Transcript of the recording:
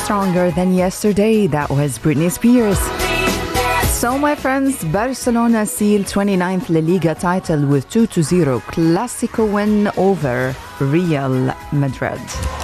Stronger Than Yesterday. That was Britney Spears. So, my friends, Barcelona sealed 29th La Liga title with 2-0 Clásico win over Real Madrid.